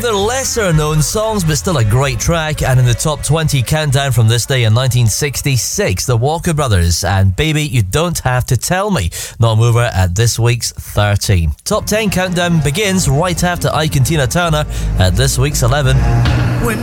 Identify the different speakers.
Speaker 1: their lesser known songs, but still a great track. And in the top 20 countdown from this day in 1966, the Walker Brothers and Baby You Don't Have to Tell Me. Not a mover at this week's 13. Top 10 countdown begins right after Ike and Tina Turner at this week's 11.
Speaker 2: When